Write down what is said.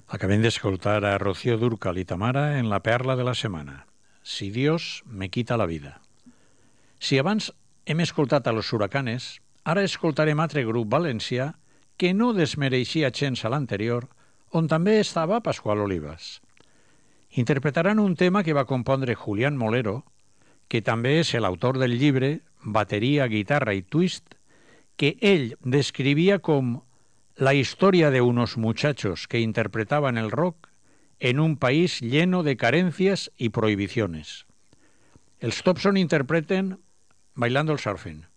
Acabem d'escoltar a Rocío Dúrcal i Tamara en La perla de la setmana. Si Dios me quita la vida. Si abans hem escoltat a Los Huracanes, ara escoltarem altre grup valencià que no desmereixia gens a l'anterior, on també estava Pasqual Olivas. Interpretaran un tema que va compondre Julián Molero, que també és l'autor del llibre Bateria, guitarra i twist, que ell descrivia com la historia de unos muchachos que interpretaban el rock en un país lleno de carencias y prohibiciones. Els Thompson interpreten Bailando el Surfing.